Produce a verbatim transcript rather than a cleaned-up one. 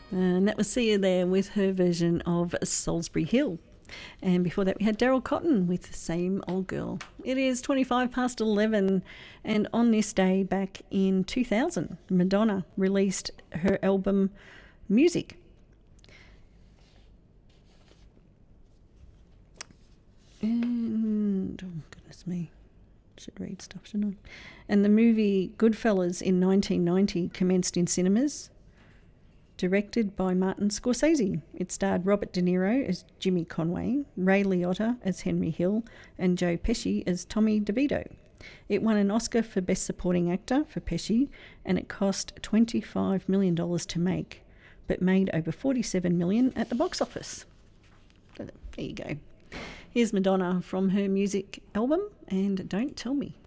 And that was Sia there with her version of Salisbury Hill. And before that we had Daryl Cotton with Same Old Girl. It is twenty-five past eleven, and on this day back in two thousand, Madonna released her album Music. And, oh goodness me, should read stuff, shouldn't I? And the movie Goodfellas in nineteen ninety commenced in cinemas, directed by Martin Scorsese. It starred Robert De Niro as Jimmy Conway, Ray Liotta as Henry Hill, and Joe Pesci as Tommy DeVito. It won an Oscar for Best Supporting Actor for Pesci, and it cost twenty-five million dollars to make, but made over forty-seven million dollars at the box office. So there you go. Here's Madonna from her music album, and Don't Tell Me.